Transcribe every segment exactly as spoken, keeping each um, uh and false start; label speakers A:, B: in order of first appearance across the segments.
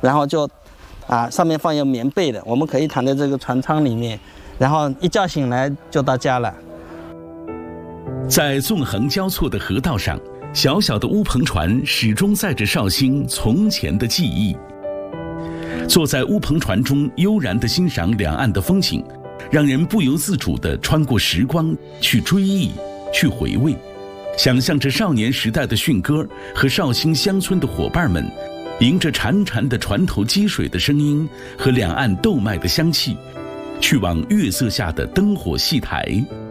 A: 然后就啊上面放有棉被的，我们可以躺在这个船舱里面，然后一觉醒来就到家了。
B: 在纵横交错的河道上，小小的乌篷船始终载着绍兴从前的记忆。坐在乌篷船中，悠然地欣赏两岸的风景，让人不由自主地穿过时光，去追忆，去回味，想象着少年时代的训歌和绍兴乡村的伙伴们，迎着潺潺的船头积水的声音和两岸豆麦的香气，去往月色下的灯火戏台。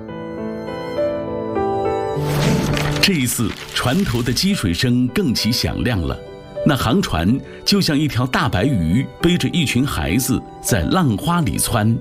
B: 这一次，船头的积水声更其响亮了。那航船就像一条大白鱼，背着一群孩子在浪花里窜。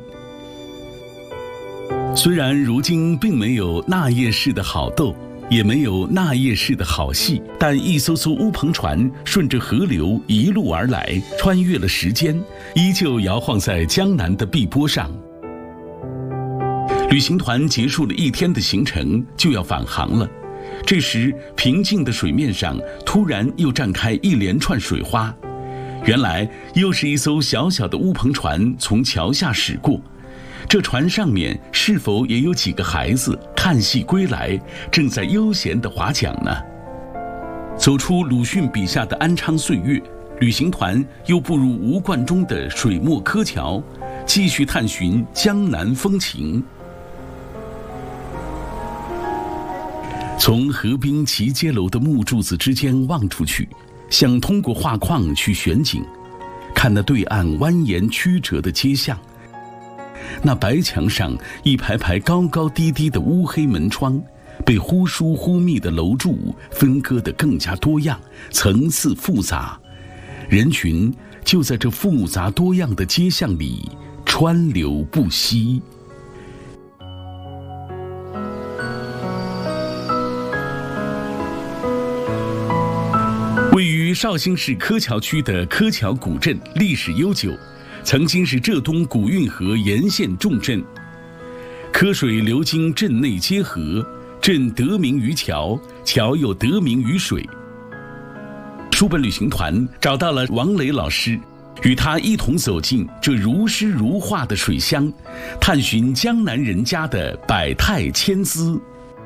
B: 虽然如今并没有那夜市的好豆，也没有那夜市的好戏，但一艘艘乌篷船顺着河流一路而来，穿越了时间，依旧摇晃在江南的碧波上。旅行团结束了一天的行程，就要返航了。这时，平静的水面上突然又绽开一连串水花。原来，又是一艘小小的乌篷船从桥下驶过。这船上面是否也有几个孩子看戏归来，正在悠闲地划桨呢？走出鲁迅笔下的安昌岁月，旅行团又步入吴冠中的水墨柯桥，继续探寻江南风情。从河滨齐街楼的木柱子之间望出去，想通过画框去选景，看那对岸蜿蜒曲折的街巷，那白墙上一排排高高低低的乌黑门窗，被忽疏忽密的楼柱分割得更加多样，层次复杂，人群就在这复杂多样的街巷里川流不息。位于绍兴市柯桥区的柯桥古镇历史悠久，曾经是浙东古运河沿线重镇。柯水流经镇内接河，镇得名于桥，桥又得名于水。书本旅行团找到了王磊老师，与他一同走进这如诗如画的水乡，探寻江南人家的百态千姿。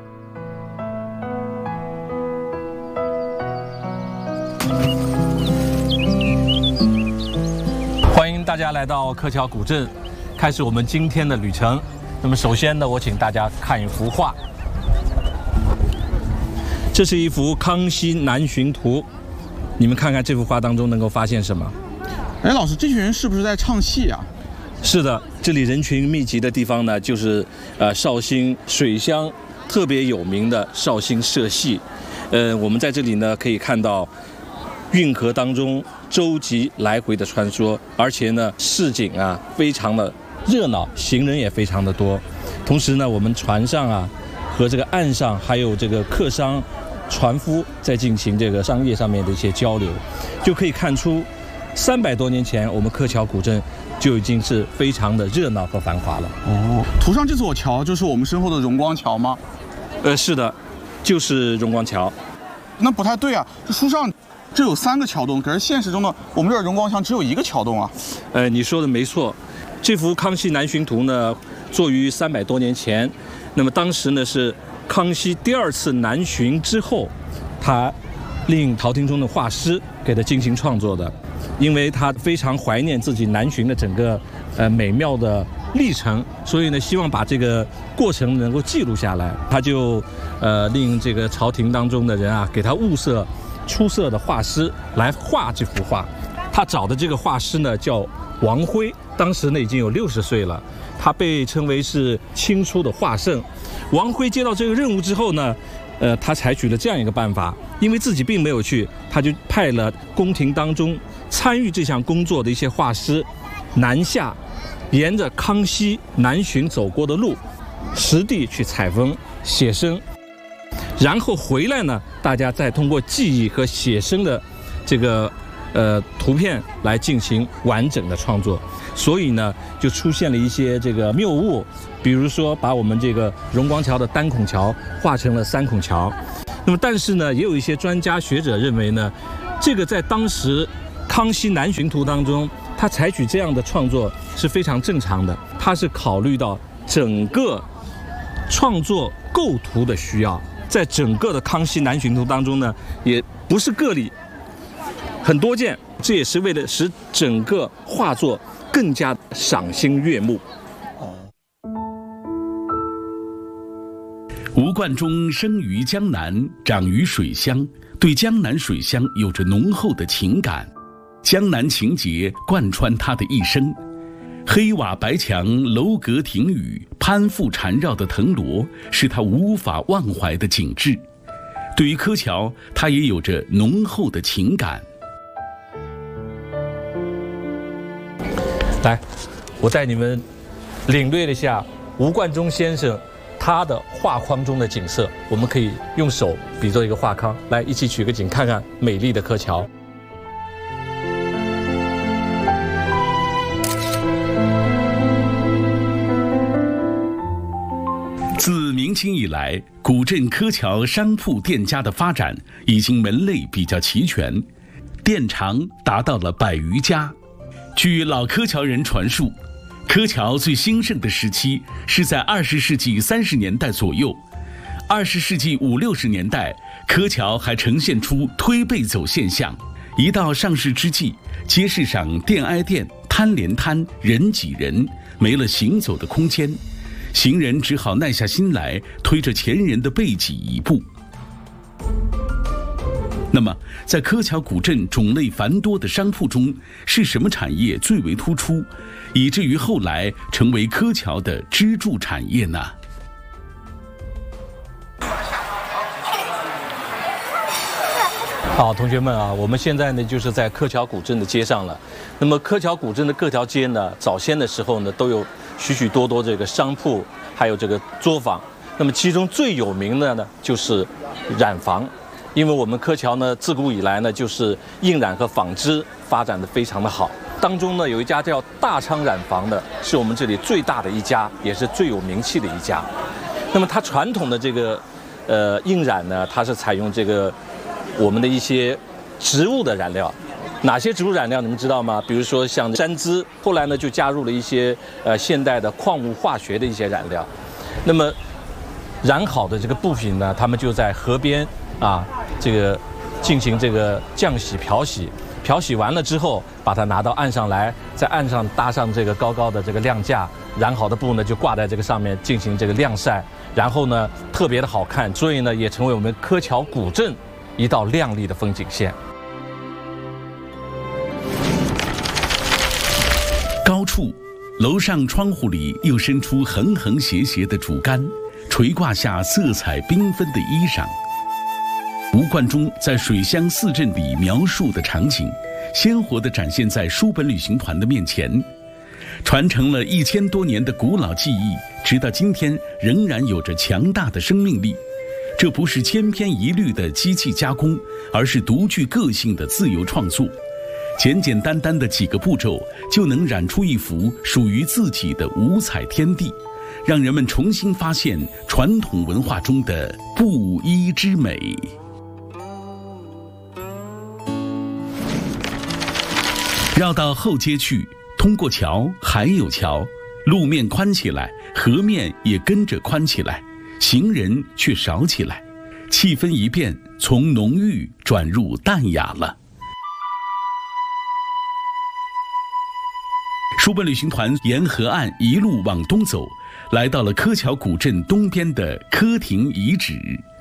C: 欢迎大家来到柯桥古镇，开始我们今天的旅程。那么首先呢，我请大家看一幅画，这是一幅《康熙南巡图》。你们看看这幅画当中能够发现什么？
D: 哎，老师，这群人是不是在唱戏啊？
C: 是的，这里人群密集的地方呢，就是呃绍兴水乡特别有名的绍兴社戏。呃，我们在这里呢可以看到运河当中舟楫来回的穿梭，而且呢市井啊非常的热闹，行人也非常的多。同时呢，我们船上啊和这个岸上还有这个客商、船夫在进行这个商业上面的一些交流，就可以看出三百多年前我们柯桥古镇就已经是非常的热闹和繁华了。
D: 哦，图上这座桥就是我们身后的荣光桥吗？
C: 呃，是的，就是荣光桥。
D: 那不太对啊，这书上这有三个桥洞，可是现实中呢，我们这儿荣光桥只有一个桥洞啊。
C: 呃，你说的没错，这幅《康熙南巡图》呢，作于三百多年前，那么当时呢是康熙第二次南巡之后，他令朝廷中的画师给他进行创作的，因为他非常怀念自己南巡的整个呃美妙的历程，所以呢希望把这个过程能够记录下来，他就呃令这个朝廷当中的人啊给他物色出色的画师来画这幅画。他找的这个画师呢叫王辉，当时呢已经有六十岁了，他被称为是清初的画圣。王辉接到这个任务之后呢，呃，他采取了这样一个办法，因为自己并没有去，他就派了宫廷当中参与这项工作的一些画师南下，沿着康熙南巡走过的路，实地去采风写生，然后回来呢，大家再通过记忆和写生的这个呃图片来进行完整的创作。所以呢，就出现了一些这个谬误，比如说把我们这个荣光桥的单孔桥画成了三孔桥。那么，但是呢，也有一些专家学者认为呢，这个在当时康熙南巡图当中，他采取这样的创作是非常正常的，他是考虑到整个创作构图的需要，在整个的康熙南巡图当中呢，也不是个例，很多件，这也是为了使整个画作更加赏心悦目。
B: 吴冠中生于江南，长于水乡，对江南水乡有着浓厚的情感，江南情结贯穿他的一生。黑瓦白墙、楼阁亭宇、攀附缠绕的藤萝，是他无法忘怀的景致。对于柯桥，他也有着浓厚的情感。
C: 来，我带你们领略了一下吴冠中先生他的画框中的景色，我们可以用手比作一个画框，来一起取个景，看看美丽的柯桥。
B: 自明清以来，古镇柯桥商铺店家的发展已经门类比较齐全，店长达到了百余家。据老柯桥人传述，柯桥最兴盛的时期是在二十世纪三十年代左右。二十世纪五六十年代，柯桥还呈现出推背走现象。一到上市之际，街市上店挨店，摊连摊，人挤人，没了行走的空间，行人只好耐下心来，推着前人的背脊一步。那么，在柯桥古镇种类繁多的商铺中，是什么产业最为突出，以至于后来成为柯桥的支柱产业呢？
C: 好，同学们啊，我们现在呢就是在柯桥古镇的街上了。那么柯桥古镇的各条街呢，早先的时候呢都有许许多多这个商铺，还有这个作坊。那么其中最有名的呢就是染坊。因为我们柯桥呢，自古以来呢，就是印染和纺织发展的非常的好。当中呢，有一家叫大昌染坊的，是我们这里最大的一家，也是最有名气的一家。那么它传统的这个呃印染呢，它是采用这个我们的一些植物的染料。哪些植物染料你们知道吗？比如说像山栀，后来呢就加入了一些呃现代的矿物化学的一些染料。那么染好的这个布品呢，他们就在河边啊。这个进行这个浆洗、漂洗，漂洗完了之后，把它拿到岸上来，在岸上搭上这个高高的这个晾架，染好的布呢就挂在这个上面进行这个晾晒，然后呢特别的好看，所以呢也成为我们柯桥古镇一道亮丽的风景线。
B: 高处，楼上窗户里又伸出横横斜斜的竹竿，垂挂下色彩缤纷的衣裳。吴冠中在水乡四镇里描述的场景，鲜活地展现在书本旅行团的面前。传承了一千多年的古老技艺，直到今天仍然有着强大的生命力。这不是千篇一律的机器加工，而是独具个性的自由创作。简简单单的几个步骤，就能染出一幅属于自己的五彩天地，让人们重新发现传统文化中的布衣之美。绕到后街去，通过桥还有桥，路面宽起来，河面也跟着宽起来，行人却少起来，气氛一变，从浓郁转入淡雅了。书本旅行团沿河岸一路往东走，来到了柯桥古镇东边的柯亭遗址。